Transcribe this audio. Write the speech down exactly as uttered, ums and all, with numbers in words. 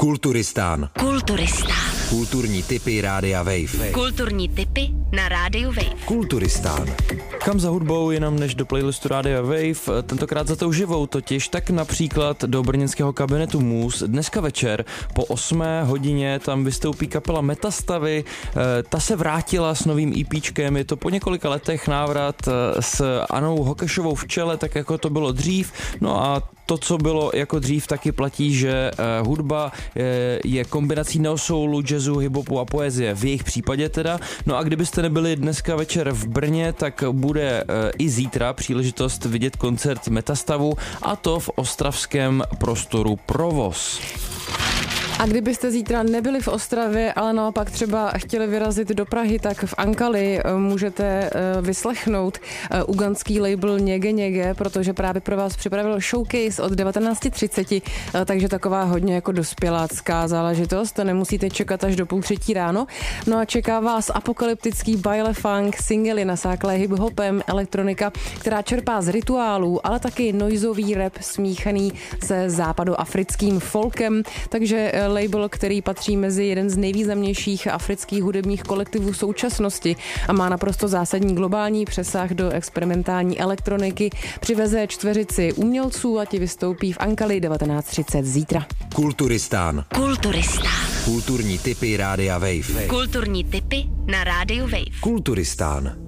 Kulturistán. Kulturistán. Kulturní tipy Rádia Wave. Kulturní tipy na Rádiu Wave. Kulturistán. Kam za hudbou jinam než do playlistu Rádia Wave, tentokrát za tou živou totiž, tak například do brněnského kabinetu Muse. Dneska večer po osmé hodině tam vystoupí kapela Metastavy, ta se vrátila s novým EPčkem, je to po několika letech návrat s Anou Hokešovou v čele, tak jako to bylo dřív, no a to, co bylo jako dřív, taky platí, že uh, hudba je, je kombinací neosoulu, jazzu, hiphopu a poezie, v jejich případě teda. No a kdybyste nebyli dneska večer v Brně, tak bude uh, i zítra příležitost vidět koncert Metastavu, a to v ostravském prostoru Provoz. A kdybyste zítra nebyli v Ostravě, ale naopak třeba chtěli vyrazit do Prahy, tak v Ankali můžete vyslechnout ugandský label Něge Něge, protože právě pro vás připravil showcase od devatenáct třicet, takže taková hodně jako dospělácká záležitost, nemusíte čekat až do půl třetí ráno. No a čeká vás apokalyptický baile funk, singly nasáklé hip-hopem, elektronika, která čerpá z rituálů, ale taky noizový rap smíchaný se západoafrickým folkem, takže label, který patří mezi jeden z nejvýznamnějších afrických hudebních kolektivů současnosti a má naprosto zásadní globální přesah do experimentální elektroniky, přiveze čtveřici umělců a ti vystoupí v Ankali devatenáct třicet zítra. Kulturistán. Kulturistán. Kulturní tipy Rádia Wave. Kulturní tipy na Rádiu Wave. Kulturistán.